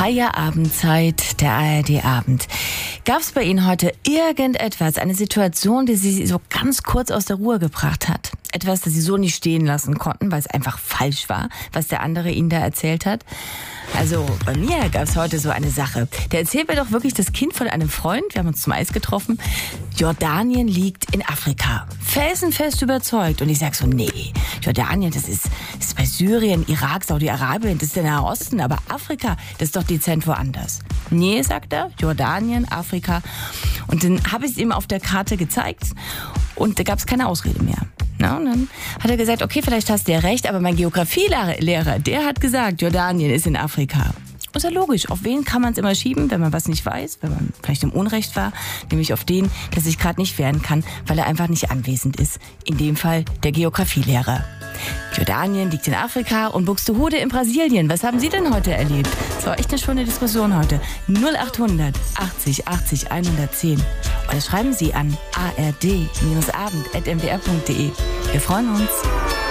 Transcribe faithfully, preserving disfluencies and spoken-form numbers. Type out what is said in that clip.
Feierabendzeit, der A R D-Abend. Gab es bei Ihnen heute irgendetwas, eine Situation, die Sie so ganz kurz aus der Ruhe gebracht hat? Etwas, das Sie so nicht stehen lassen konnten, weil es einfach falsch war, was der andere Ihnen da erzählt hat? Also bei mir gab es heute so eine Sache. Der erzählt mir doch wirklich das Kind von einem Freund, wir haben uns zum Eis getroffen, Jordanien liegt in Afrika. Felsenfest überzeugt. Und ich sag so, nee, Jordanien, das ist, das ist bei Syrien, Irak, Saudi-Arabien, das ist der Nahe Osten, aber Afrika, das ist doch dezent woanders. Nee, sagt er, Jordanien, Afrika. Und dann habe ich es ihm auf der Karte gezeigt und da gab es keine Ausrede mehr. Na, und dann hat er gesagt, okay, vielleicht hast du ja recht, aber mein Geografielehrer, der hat gesagt, Jordanien ist in Afrika. Ist ja logisch, auf wen kann man es immer schieben, wenn man was nicht weiß, wenn man vielleicht im Unrecht war, nämlich auf den, der sich gerade nicht wehren kann, weil er einfach nicht anwesend ist. In dem Fall der Geografielehrer. Jordanien liegt in Afrika und Buxtehude in Brasilien. Was haben Sie denn heute erlebt? Das war echt eine schöne Diskussion heute. null achthundert achtzig achtzig hundertzehn. Oder schreiben Sie an a r d abend at m d r punkt d e. Wir freuen uns.